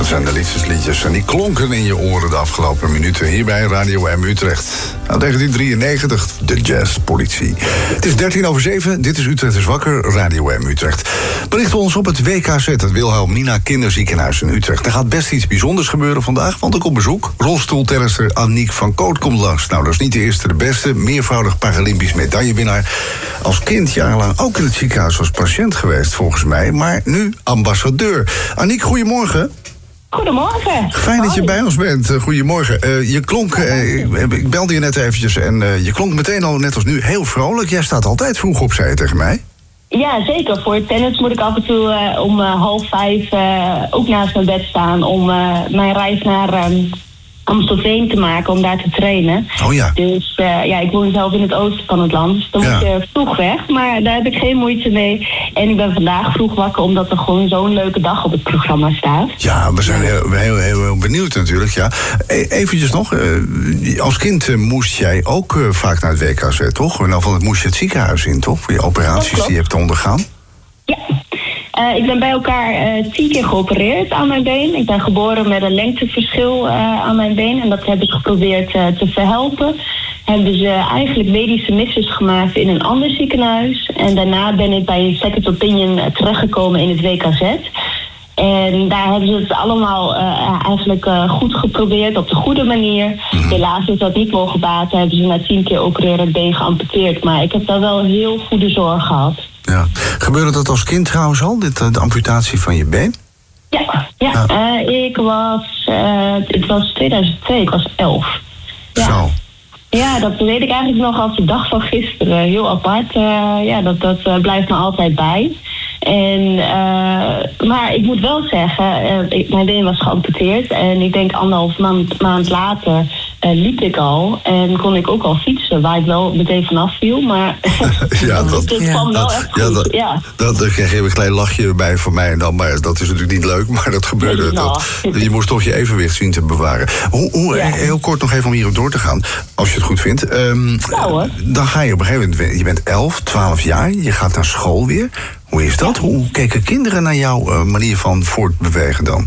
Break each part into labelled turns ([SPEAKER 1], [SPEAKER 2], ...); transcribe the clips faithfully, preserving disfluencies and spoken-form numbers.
[SPEAKER 1] zijn de liefdesliedjes en die klonken in je oren de afgelopen minuten hier bij Radio M Utrecht. Nou, negentien drieënnegentig, de jazzpolitie. Het is dertien over zeven, dit is Utrecht is wakker, Radio M Utrecht. Berichten ons op het W K Z, het Wilhelmina Kinderziekenhuis in Utrecht. Er gaat best iets bijzonders gebeuren vandaag, want ik op bezoek. Rolstoeltennister Aniek van Koot komt langs. Nou, dat is niet de eerste, de beste, meervoudig Paralympisch medaillewinnaar. Als kind jarenlang ook in het ziekenhuis als patiënt geweest, volgens mij. Maar nu ambassadeur. Aniek, goedemorgen.
[SPEAKER 2] Goedemorgen.
[SPEAKER 1] Fijn dat je bij ons bent. Uh, goedemorgen. Uh, je klonk, uh, ik, ik belde je net eventjes en uh, je klonk meteen al, net als nu, heel vrolijk. Jij staat altijd vroeg op, zei je tegen mij.
[SPEAKER 2] Ja, zeker. Voor tennis moet ik af en toe uh, om uh, half vijf uh, ook naast mijn bed staan om uh, mijn reis naar um, Amstelveen te maken, om daar te trainen.
[SPEAKER 1] Oh ja.
[SPEAKER 2] Dus uh, ja, ik woon zelf in het oosten van het land, dus dan
[SPEAKER 1] ja.
[SPEAKER 2] moet je vroeg weg. Maar daar heb ik geen moeite mee. En ik ben vandaag vroeg wakker, omdat er gewoon zo'n leuke dag op het programma staat.
[SPEAKER 1] Ja, we zijn heel, heel, heel, heel benieuwd natuurlijk, ja. E- eventjes nog, uh, als kind uh, moest jij ook uh, vaak naar het W K Z, toch? En dan moest je het ziekenhuis in, toch? Voor je operaties die je hebt ondergaan.
[SPEAKER 2] Ja. Uh, ik ben bij elkaar uh, tien keer geopereerd aan mijn been. Ik ben geboren met een lengteverschil uh, aan mijn been. En dat heb ik geprobeerd uh, te verhelpen. Hebben ze eigenlijk medische missies gemaakt in een ander ziekenhuis. En daarna ben ik bij een second opinion uh, terechtgekomen in het W K Z. En daar hebben ze het allemaal uh, eigenlijk uh, goed geprobeerd, op de goede manier. Helaas is dat niet mogen baten. Hebben ze na tien keer opereren het been geamputeerd. Maar ik heb daar wel heel goede zorg gehad.
[SPEAKER 1] Ja. Gebeurde dat als kind trouwens al, dit, de amputatie van je been?
[SPEAKER 2] Ja, ja. ja. Uh, ik was, uh, het was tweeduizend twee, ik was elf. Ja.
[SPEAKER 1] Zo.
[SPEAKER 2] Ja, dat weet ik eigenlijk nog als de dag van gisteren. Heel apart. Uh, ja, dat, dat uh, blijft me altijd bij. En, uh, maar ik moet wel zeggen, uh, ik, mijn been was geamputeerd. En ik denk anderhalf maand, maand later uh, liep ik al. En kon ik ook al fietsen, waar ik wel meteen vanaf viel. Maar
[SPEAKER 1] ja, dat,
[SPEAKER 2] dit
[SPEAKER 1] ja,
[SPEAKER 2] kwam wel
[SPEAKER 1] dat,
[SPEAKER 2] echt goed.
[SPEAKER 1] Ja, dat,
[SPEAKER 2] ja.
[SPEAKER 1] dat, daar kreeg je een klein lachje bij voor mij. Dan, maar dat is natuurlijk niet leuk, maar dat gebeurde.
[SPEAKER 2] Nee, nou.
[SPEAKER 1] dat, je moest toch je evenwicht zien te bewaren. Hoe, hoe,
[SPEAKER 2] ja.
[SPEAKER 1] Heel kort nog even om hierop door te gaan. Als je het goed vindt. Um,
[SPEAKER 2] nou, hoor.
[SPEAKER 1] Dan ga je op een gegeven moment, je bent elf, twaalf jaar. Je gaat naar school weer. Hoe is dat? Hoe keken kinderen naar jouw uh, manier van voortbewegen dan?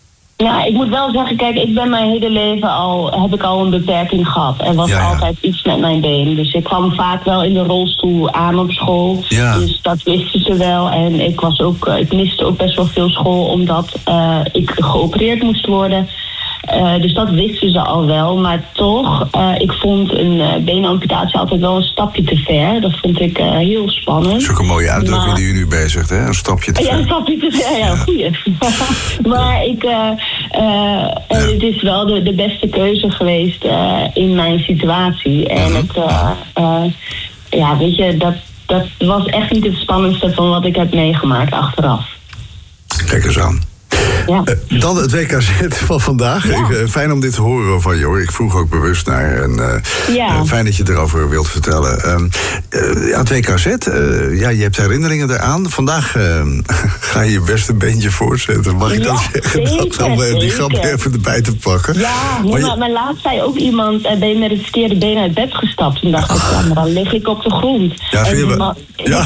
[SPEAKER 2] Ja, ik moet wel zeggen, kijk, ik ben mijn hele leven al, heb ik al een beperking gehad. Er was ja, ja. altijd iets met mijn been. Dus ik kwam vaak wel in de rolstoel aan op school.
[SPEAKER 1] Ja.
[SPEAKER 2] Dus dat wisten ze wel. En ik was ook, ik miste ook best wel veel school, omdat uh, ik geopereerd moest worden. Uh, dus dat wisten ze al wel. Maar toch, uh, ik vond een uh, beenamputatie altijd wel een stapje te ver. Dat vond ik uh, heel spannend.
[SPEAKER 1] Dat is ook een mooie uitdrukking maar, die u nu bezigt, hè? Een stapje te ver.
[SPEAKER 2] Ja, een stapje te ver, ja, ja. Goeie. maar ik, uh, uh, ja. het is wel de, de beste keuze geweest uh, in mijn situatie. En uh-huh. het, uh, uh, ja, weet je, dat, dat was echt niet het spannendste van wat ik heb meegemaakt achteraf.
[SPEAKER 1] Kijk eens aan.
[SPEAKER 2] Ja.
[SPEAKER 1] Uh, dan het W K Z van vandaag.
[SPEAKER 2] Ja.
[SPEAKER 1] Ik, uh, fijn om dit te horen van je, hoor. Ik vroeg ook bewust naar. En, uh,
[SPEAKER 2] ja.
[SPEAKER 1] uh, fijn dat je erover wilt vertellen. Um, uh, ja, het W K Z, uh, ja, je hebt herinneringen eraan. Vandaag uh, ga je je beste beentje voortzetten. Mag ik
[SPEAKER 2] ja,
[SPEAKER 1] dat zeggen?
[SPEAKER 2] Zeker,
[SPEAKER 1] dat, om uh, die grap
[SPEAKER 2] zeker.
[SPEAKER 1] even erbij te pakken.
[SPEAKER 2] Ja, maar, maar, maar laatst zei ook iemand, uh, ben je met het verkeerde been uit bed gestapt? Toen dacht ik, ja, maar dan lig ik op de grond.
[SPEAKER 1] Ja, vind je wel? Ja.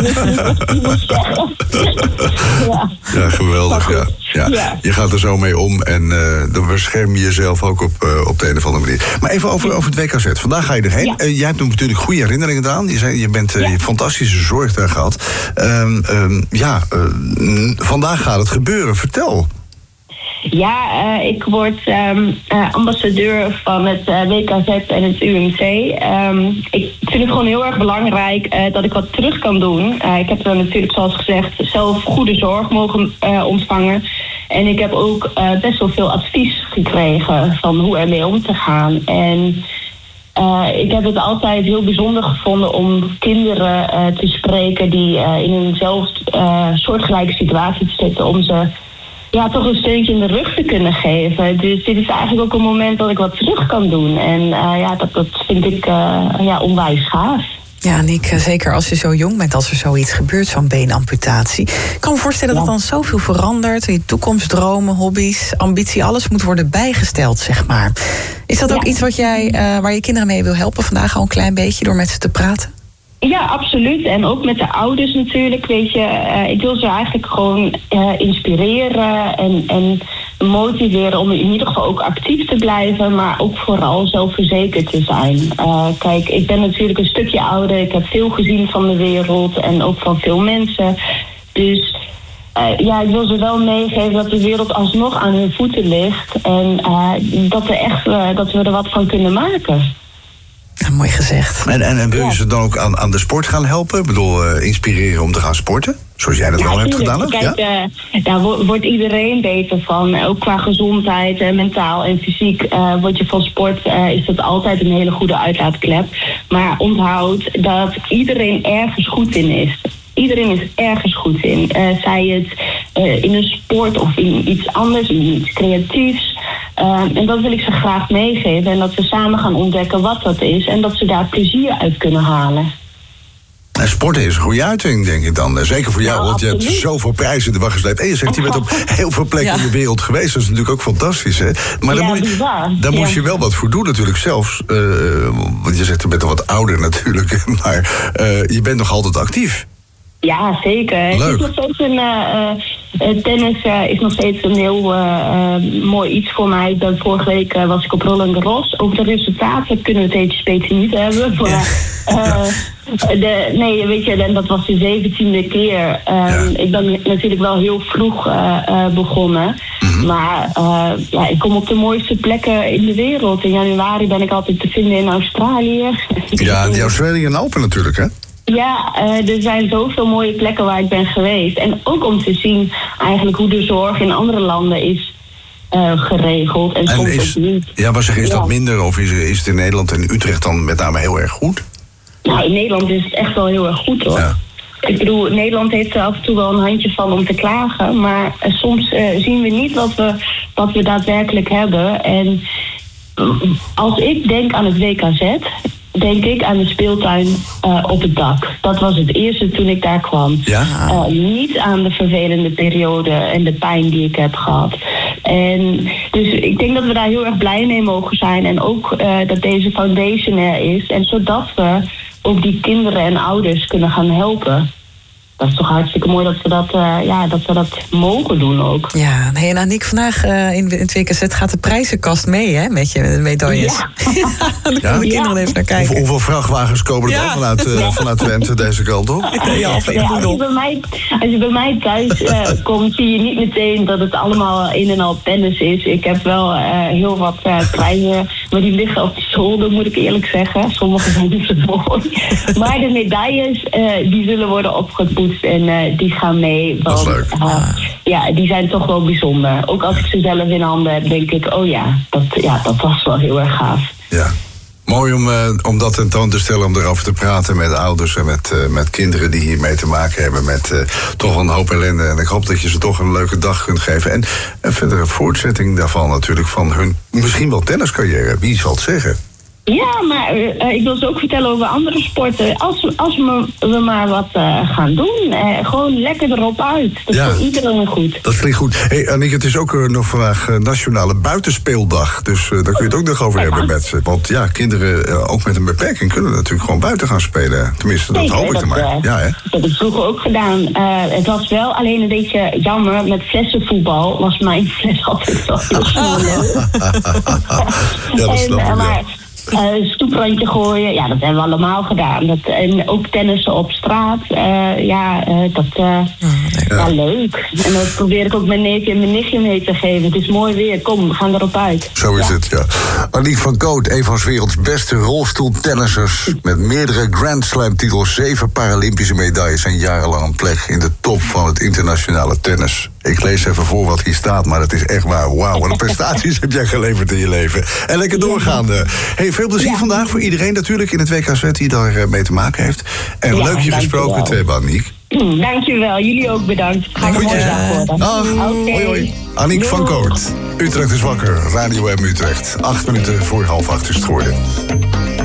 [SPEAKER 2] ja.
[SPEAKER 1] ja, geweldig, ja. Ja, ja. Je gaat er zo mee om en uh, dan bescherm je jezelf ook op, uh, op de een of andere manier. Maar even over, over het W K Z. Vandaag ga je erheen. Ja. Uh, jij hebt natuurlijk goede herinneringen aan. Je, zei, je bent uh, ja. je hebt fantastische zorg daar gehad. Um, um, ja, uh, vandaag gaat het gebeuren. Vertel.
[SPEAKER 2] Ja, uh, ik word um, uh, ambassadeur van het uh, W K Z en het U M C. Um, ik vind het gewoon heel erg belangrijk uh, dat ik wat terug kan doen. Uh, ik heb er natuurlijk, zoals gezegd, zelf goede zorg mogen uh, ontvangen. En ik heb ook uh, best wel veel advies gekregen van hoe ermee om te gaan. En uh, ik heb het altijd heel bijzonder gevonden om kinderen uh, te spreken die uh, in eenzelfde uh, soortgelijke situatie zitten, om ze ja, toch een steuntje in de rug te kunnen geven. Dus dit is eigenlijk ook een moment dat ik wat terug kan doen. En uh, ja, dat, dat vind ik uh, ja, onwijs gaaf.
[SPEAKER 3] Ja, Aniek, zeker als je zo jong bent, als er zoiets gebeurt, zo'n beenamputatie. Ik kan me voorstellen ja. dat dan zoveel verandert. Je toekomstdromen, hobby's, ambitie, alles moet worden bijgesteld, zeg maar. Is dat ook ja. iets wat jij, uh, waar je kinderen mee wil helpen vandaag al een klein beetje door met ze te praten?
[SPEAKER 2] Ja, absoluut. En ook met de ouders natuurlijk, weet je. Uh, ik wil ze eigenlijk gewoon uh, inspireren en, en motiveren om in ieder geval ook actief te blijven, maar ook vooral zelfverzekerd te zijn. Uh, kijk, ik ben natuurlijk een stukje ouder. Ik heb veel gezien van de wereld en ook van veel mensen. Dus uh, ja, ik wil ze wel meegeven dat de wereld alsnog aan hun voeten ligt. En uh, dat, we echt, uh, dat we er wat van kunnen maken.
[SPEAKER 3] Ja, mooi gezegd.
[SPEAKER 1] En, en, en wil je ze dan ook aan, aan de sport gaan helpen? Ik bedoel, uh, inspireren om te gaan sporten? Zoals jij dat ja, wel hebt gedaan?
[SPEAKER 2] Kijk, ja? uh, daar wordt iedereen beter van. Ook qua gezondheid, en mentaal en fysiek. Uh, word je van sport, uh, is dat altijd een hele goede uitlaatklep. Maar onthoud dat iedereen ergens goed in is. Iedereen is ergens goed in. Uh, zij het uh, in een sport of in iets anders, in iets creatiefs. Uh, en dat wil ik ze graag meegeven. En dat we samen gaan ontdekken wat dat is. En dat ze daar plezier uit kunnen halen.
[SPEAKER 1] En sporten is een goede uiting, denk ik dan. Zeker voor jou,
[SPEAKER 2] nou,
[SPEAKER 1] want
[SPEAKER 2] absoluut.
[SPEAKER 1] Je hebt zoveel prijzen in de wacht gesleept. En je zegt, je bent op heel veel plekken ja. in de wereld geweest. Dat is natuurlijk ook fantastisch, hè? Maar
[SPEAKER 2] ja,
[SPEAKER 1] daar, moet je, daar ja. moest je wel wat voor doen natuurlijk zelfs. Uh, want je zegt, je bent al wat ouder natuurlijk. Maar uh, je bent nog altijd actief.
[SPEAKER 2] Ja, zeker.
[SPEAKER 1] Leuk.
[SPEAKER 2] Het is nog steeds een, uh, uh, tennis uh, is nog steeds een heel uh, uh, mooi iets voor mij. Dan vorige week uh, was ik op Roland Garros. Over de resultaten kunnen we het even beter niet hebben. Maar, uh, de, nee, weet je, dat was de zeventiende keer. Uh, ja. Ik ben natuurlijk wel heel vroeg uh, uh, begonnen. Mm-hmm. Maar uh, ja, ik kom op de mooiste plekken in de wereld. In januari ben ik altijd te vinden in Australië.
[SPEAKER 1] Ja, die Australian Open natuurlijk, hè?
[SPEAKER 2] Ja, uh, er zijn zoveel mooie plekken waar ik ben geweest. En ook om te zien eigenlijk hoe de zorg in andere landen is uh, geregeld. En, en soms
[SPEAKER 1] is,
[SPEAKER 2] ook niet.
[SPEAKER 1] Ja, maar zeg, is
[SPEAKER 2] ja.
[SPEAKER 1] dat minder of is, is het in Nederland en Utrecht dan met name heel erg goed?
[SPEAKER 2] Nou, in Nederland is het echt wel heel erg goed, hoor. Ja. Ik bedoel, Nederland heeft er af en toe wel een handje van om te klagen. Maar uh, soms uh, zien we niet wat we, wat we daadwerkelijk hebben. En uh, als ik denk aan het W K Z, denk ik aan de speeltuin uh, op het dak. Dat was het eerste toen ik daar kwam.
[SPEAKER 1] Ja?
[SPEAKER 2] Uh, niet aan de vervelende periode en de pijn die ik heb gehad. En dus ik denk dat we daar heel erg blij mee mogen zijn. En ook uh, dat deze foundation er is. En zodat we ook die kinderen en ouders kunnen gaan helpen. Dat is toch hartstikke mooi dat we dat, uh, ja, dat, we dat mogen doen ook.
[SPEAKER 3] Ja, hey, en Aniek, vandaag uh, in het W K Z gaat de prijzenkast mee, hè, met je medailles. Ja. ja, daar
[SPEAKER 1] ja?
[SPEAKER 3] de kinderen ja. even naar kijken.
[SPEAKER 1] Hoe, hoeveel vrachtwagens komen er ja. dan vanuit, uh, ja. vanuit Twente deze kant op?
[SPEAKER 2] Ja, ja, als, je bij mij, als je bij mij thuis uh, komt, zie je niet meteen dat het allemaal in en al tennis is. Ik heb wel uh, heel wat uh, prijzen, maar die liggen op de zolder, moet ik eerlijk zeggen. Sommige zijn niet zo mooi. Maar de medailles, uh, die zullen worden opgepoetst. En uh, die gaan mee. Want,
[SPEAKER 1] dat is leuk.
[SPEAKER 2] Uh, ja, die zijn toch wel bijzonder. Ook als ik ze zelf in handen heb, denk ik, oh ja, dat, ja, dat was wel heel erg gaaf.
[SPEAKER 1] Ja. Mooi om, uh, om dat tentoon te stellen, om erover te praten met ouders en met, uh, met kinderen die hiermee te maken hebben. Met uh, toch een hoop ellende. En ik hoop dat je ze toch een leuke dag kunt geven. En, en verder een voortzetting daarvan natuurlijk van hun misschien wel tenniscarrière. Wie zal het zeggen?
[SPEAKER 2] Ja, maar uh, ik wil ze ook vertellen over andere sporten. Als, als we, we maar wat uh, gaan doen, uh, gewoon lekker erop uit. Dat
[SPEAKER 1] ja,
[SPEAKER 2] is voor iedereen goed.
[SPEAKER 1] Dat klinkt goed. Hey, Aniek, het is ook uh, nog vandaag uh, Nationale Buitenspeeldag. Dus uh, daar kun je het ook nog over ja. hebben met ze. Want ja, kinderen, uh, ook met een beperking, kunnen natuurlijk gewoon buiten gaan spelen. Tenminste, dat Zeker, hoop ik
[SPEAKER 2] dat,
[SPEAKER 1] er maar.
[SPEAKER 2] Uh,
[SPEAKER 1] ja, hè?
[SPEAKER 2] Dat heb ik vroeger ook gedaan. Uh, het was wel alleen een beetje jammer. Met flessenvoetbal was mijn fles altijd wel heel snel.
[SPEAKER 1] Ja, dat snap ik,
[SPEAKER 2] en, uh, maar,
[SPEAKER 1] ja.
[SPEAKER 2] Uh, stoeprandje gooien, ja, dat hebben we allemaal gedaan. Dat, en ook tennissen op straat, uh, ja, uh, dat, uh, oh, ja. ja, leuk. En dat probeer ik ook mijn neefje en mijn nichtje mee te geven. Het is mooi weer, kom, we gaan erop uit.
[SPEAKER 1] Zo is ja. het, ja. Aniek van Coot, een van 's werelds beste rolstoeltennissers, met meerdere Grand Slam titels, zeven Paralympische medailles en jarenlang een plek in de top van het internationale tennis. Ik lees even voor wat hier staat, maar het is echt waar. Wauw, wat een prestaties heb jij geleverd in je leven. En lekker doorgaande. Hey, veel plezier ja. vandaag voor iedereen natuurlijk in het W K Z die daar mee te maken heeft. En ja, leuk je gesproken te hebben, Aniek.
[SPEAKER 2] Dankjewel, jullie ook bedankt. Ga een mooie dag worden.
[SPEAKER 1] Dag. Okay. Hoi, hoi. Aniek van Coot. Utrecht is wakker. Radio M Utrecht. Acht minuten voor half acht is het geworden.